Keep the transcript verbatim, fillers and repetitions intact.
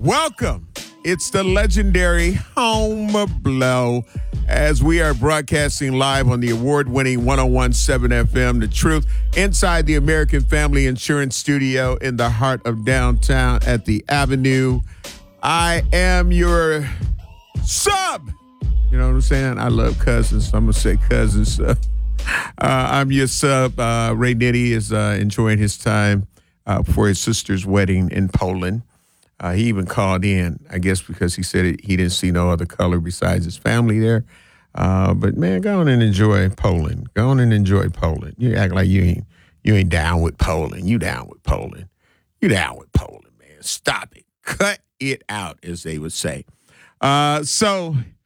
Welcome. It's the legendary Home Blow as we are broadcasting live on the award-winning one oh one point seven F M, The Truth, inside the American Family Insurance Studio in the heart of downtown at the Avenue. I am your sub. You know what I'm saying? I love cousins, so I'm going to say cousins. Uh, I'm your sub. Uh, Ray Nitty is uh, enjoying his time uh, for his sister's wedding in Poland. Uh, he even called in, I guess, because he said it, he didn't see no other color besides his family there. Uh, but, man, go on and enjoy Poland. Go on and enjoy Poland. You act like you ain't you ain't down with Poland. You down with Poland. You down with Poland, man. Stop it. Cut it out, as they would say. Uh, so